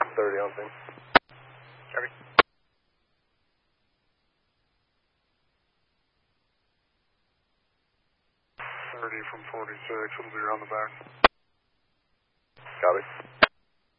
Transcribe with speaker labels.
Speaker 1: 30 on scene.
Speaker 2: Copy.
Speaker 3: 30 from 46, it'll be around the back.
Speaker 1: Copy.